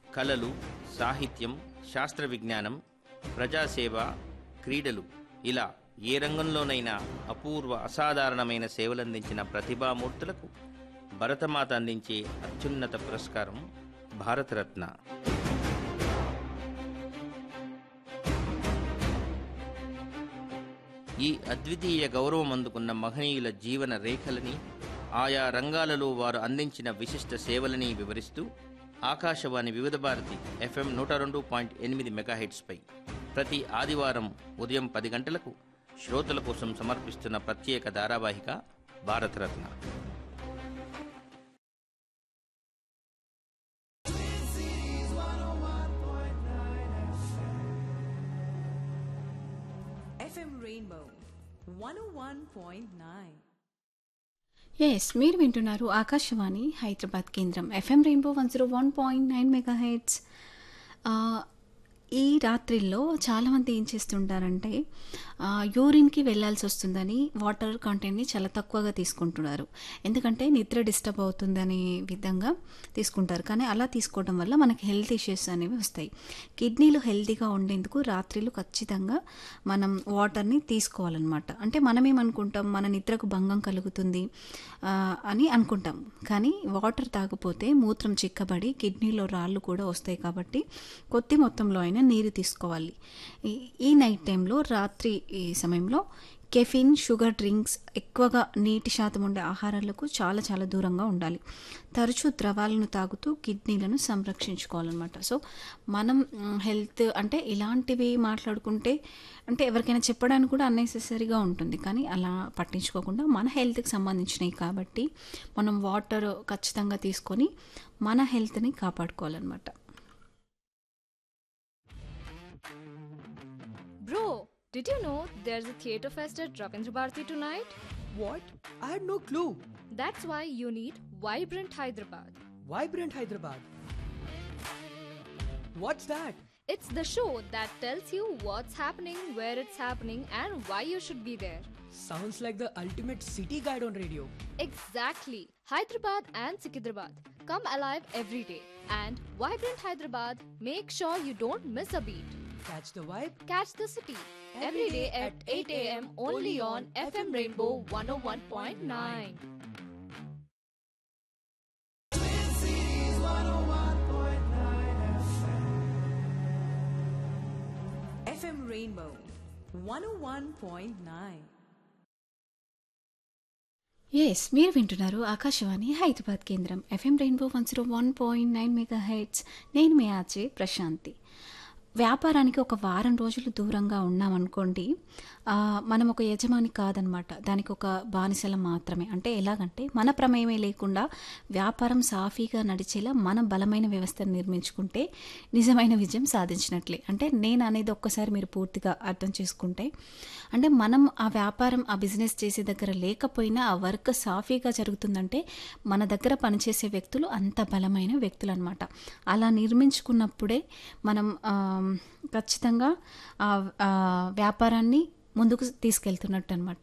కళలు, సాహిత్యం, శాస్త్ర విజ్ఞానం, ప్రజాసేవ, క్రీడలు ఇలా ఏ రంగంలోనైనా అపూర్వ అసాధారణమైన సేవలందించిన ప్రతిభామూర్తులకు భరతమాత అందించే అత్యున్నత పురస్కారం భారతరత్న. ఈ అద్వితీయ గౌరవం అందుకున్న మహనీయుల జీవన రేఖలని, ఆయా రంగాలలో వారు అందించిన విశిష్ట సేవలని వివరిస్తూ ఆకాశవాణి వివిధ భారతి FM 102.8 మెగాహెట్స్పై ప్రతి ఆదివారం ఉదయం 10 గంటలకు శ్రోతల కోసం సమర్పిస్తున్న ప్రత్యేక ధారావాహిక భారతరత్న. FM Rainbow 101.9. ఎస్, మీరు వింటున్నారు ఆకాశవాణి హైదరాబాద్ కేంద్రం FM రెయిన్బో 101.9 మెగాహెర్ట్జ్. ఈ రాత్రిల్లో చాలామంది ఏం చేస్తుంటారంటే యూరిన్కి వెళ్ళాల్సి వస్తుందని వాటర్ కంటెంట్ని చాలా తక్కువగా తీసుకుంటున్నారు. ఎందుకంటే నిద్ర డిస్టర్బ్ అవుతుందనే విధంగా తీసుకుంటారు. కానీ అలా తీసుకోవడం వల్ల మనకి హెల్త్ ఇష్యూస్ అనేవి వస్తాయి. కిడ్నీలు హెల్తీగా ఉండేందుకు రాత్రిళ్ళు ఖచ్చితంగా మనం వాటర్ని తీసుకోవాలన్నమాట. అంటే మనమేమనుకుంటాం, మన నిద్రకు భంగం కలుగుతుంది అని అనుకుంటాం. కానీ వాటర్ తాగపోతే మూత్రం చిక్కబడి కిడ్నీలో రాళ్ళు కూడా వస్తాయి. కాబట్టి కొద్ది మొత్తంలో అయినా నీరు తీసుకోవాలి. ఈ నైట్ టైంలో, రాత్రి ఈ సమయంలో కెఫిన్, షుగర్ డ్రింక్స్, ఎక్కువగా నీటి శాతం ఉండే ఆహారాలకు చాలా చాలా దూరంగా ఉండాలి. తరచూ ద్రవాలను తాగుతూ కిడ్నీలను సంరక్షించుకోవాలన్నమాట. సో మనం హెల్త్ అంటే ఇలాంటివి మాట్లాడుకుంటే అంటే ఎవరికైనా చెప్పడానికి కూడా అన్నెసెసరీగా ఉంటుంది. కానీ అలా పట్టించుకోకుండా మన హెల్త్కి సంబంధించినవి కాబట్టి మనం వాటర్ ఖచ్చితంగా తీసుకొని మన హెల్త్ని కాపాడుకోవాలన్నమాట. Bro, did you know there's a theatre fest at Ravindra Bharati tonight? What? I had no clue. That's why you need Vibrant Hyderabad. Vibrant Hyderabad. What's that? It's the show that tells you what's happening, where it's happening, and why you should be there. Sounds like the ultimate city guide on radio. Exactly. Hyderabad and Sikidrabad. Come alive every day. And Vibrant Hyderabad, make sure you don't miss a beat. Catch the vibe. Catch the city. Every day at 8 a.m. only on FM Rainbow 101.9. FM Rainbow 101.9. Yes, మీరు వింటున్నారు ఆకాశవాణి హైదరాబాద్ కేంద్రం FM rainbow 101.9 megahertz. నేను మీ RJ Prashanti. వ్యాపారానికి ఒక వారం రోజులు దూరంగా ఉన్నామనుకోండి, మనం ఒక యజమాని కాదనమాట. దానికి ఒక బానిసలం మాత్రమే. అంటే ఎలాగంటే మన ప్రమేయమే లేకుండా వ్యాపారం సాఫీగా నడిచేలా మనం బలమైన వ్యవస్థను నిర్మించుకుంటే నిజమైన విజయం సాధించినట్లే. అంటే నేను అనేది ఒక్కసారి మీరు పూర్తిగా అర్థం చేసుకుంటే, అంటే మనం ఆ వ్యాపారం, ఆ బిజినెస్ చేసే దగ్గర లేకపోయినా ఆ వర్క్ సాఫీగా జరుగుతుందంటే మన దగ్గర పనిచేసే వ్యక్తులు అంత బలమైన వ్యక్తులు అనమాట. అలా నిర్మించుకున్నప్పుడే మనం ఖచ్చితంగా వ్యాపారాన్ని ముందుకు తీసుకెళ్తున్నట్టు అనమాట.